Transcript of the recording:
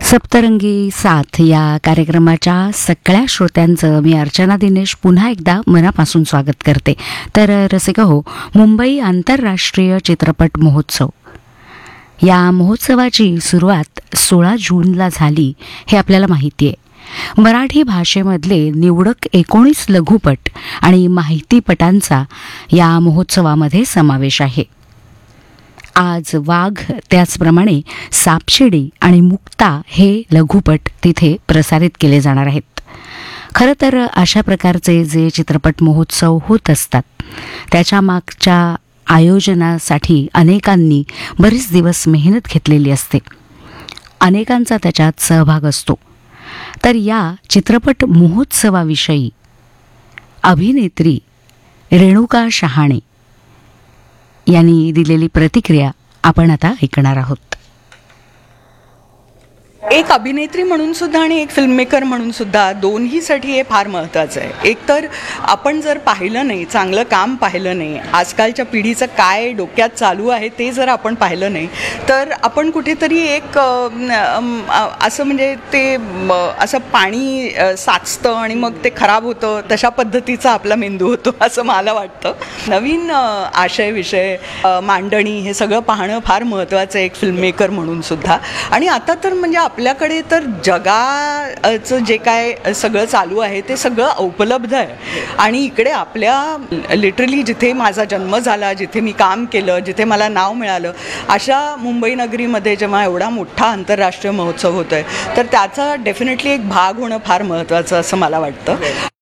सप्तरंगी साथ या कार्यक्रमाच्या सगळ्या श्रोत्यांचं मी अर्चना दिनेश पुन्हा एकदा मनापासून स्वागत करते. तर रसिक हो, मुंबई आंतरराष्ट्रीय चित्रपट महोत्सव या महोत्सवाची सुरुवात 16 जूनला झाली हे आपल्याला माहिती आहे. मराठी भाषेमधले निवडक 19 लघुपट आणि माहितीपटांचा या महोत्सवामध्ये समावेश आहे. आज वाघ, त्याचप्रमाणे सापशिडी आणि मुक्ता हे लघुपट तिथे प्रसारित केले जाणार आहेत. खरं तर अशा प्रकारचे जे चित्रपट महोत्सव होत असतात त्याच्या मागच्या आयोजनासाठी अनेकांनी बरेच दिवस मेहनत घेतलेली असते, अनेकांचा त्याच्यात सहभाग असतो. तर या चित्रपट महोत्सवाविषयी अभिनेत्री रेणुका शहाणे यांनी दिलेली प्रतिक्रिया आपण आता ऐकणार आहोत. एक अभिनेत्री म्हणून सुद्धा आणि एक फिल्ममेकर म्हणून सुद्धा दोन्हीसाठी हे फार महत्त्वाचं आहे. एकतर आपण जर पाहिलं नाही, चांगलं काम पाहिलं नाही, आजकालच्या पिढीचं काय डोक्यात चालू आहे ते जर आपण पाहिलं नाही, तर आपण कुठेतरी एक असं म्हणजे ते असं पाणी साचतं आणि मग ते खराब होतं, तशा पद्धतीचा आपला मेंदू होतो असं मला वाटतं. नवीन आशय, विषय, मांडणी हे सगळं पाहणं फार महत्त्वाचं आहे एक फिल्ममेकर म्हणून सुद्धा. आणि आता तर म्हणजे आपल्याकडे तर जगाचं जे काय सगळं चालू आहे ते सगळं उपलब्ध आहे. आणि इकडे आपल्या लिटरली जिथे माझा जन्म झाला, जिथे मी काम केलं, जिथे मला नाव मिळालं, अशा मुंबई नगरीमध्ये जेव्हा एवढा मोठा आंतरराष्ट्रीय महोत्सव होतो आहे तर त्याचा डेफिनेटली एक भाग होणं फार महत्त्वाचं असं मला वाटतं.